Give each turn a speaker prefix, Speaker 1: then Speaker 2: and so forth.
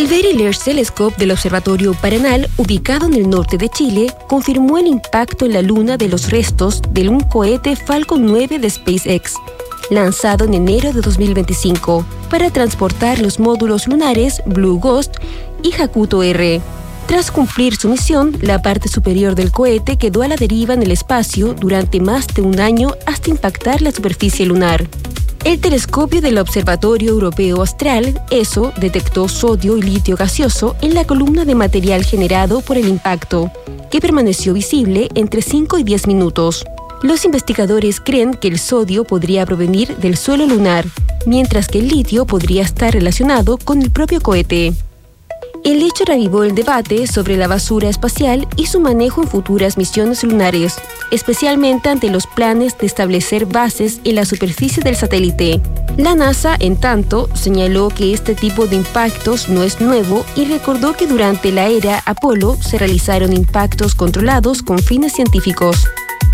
Speaker 1: Very Large Telescope del Observatorio Paranal, ubicado en el norte de Chile, confirmó el impacto en la Luna de los restos de un cohete Falcon 9 de SpaceX, lanzado en enero de 2025, para transportar los módulos lunares Blue Ghost y Hakuto R. Tras cumplir su misión, la parte superior del cohete quedó a la deriva en el espacio durante más de un año hasta impactar la superficie lunar. El telescopio del Observatorio Europeo Austral, ESO, detectó sodio y litio gaseoso en la columna de material generado por el impacto, que permaneció visible entre 5 y 10 minutos. Los investigadores creen que el sodio podría provenir del suelo lunar, mientras que el litio podría estar relacionado con el propio cohete. El hecho reavivó el debate sobre la basura espacial y su manejo en futuras misiones lunares, especialmente ante los planes de establecer bases en la superficie del satélite. La NASA, en tanto, señaló que este tipo de impactos no es nuevo y recordó que durante la era Apolo se realizaron impactos controlados con fines científicos.